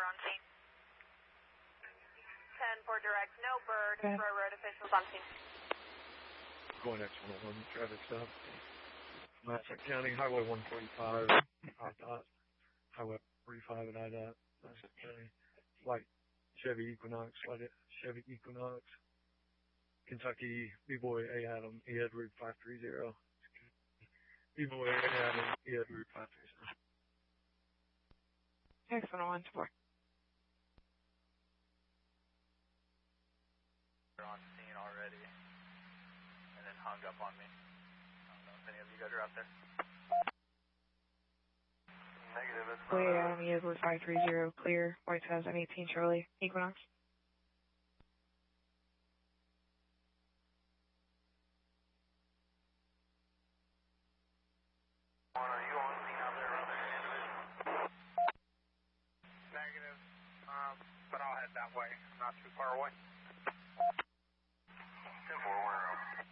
on scene. 10 for direct, no bird, railroad officials on scene. Going X101, traffic stop. Massac County, Highway 145, IDOT, Highway 45 at IDOT, Massac County. Flight Chevy Equinox, Kentucky, B-Boy A Adam, EHEAD route 530. B-Boy A Adam, EHEAD route 530. X101 support. They're on scene already, and then hung up on me. I don't know if any of you guys are out there. Negative, it's Boy Adam, EHEAD route 530, clear, White House M18 Charlie, Equinox. Are you on scene out there, individual? Negative, but I'll head that way. I'm not too far away.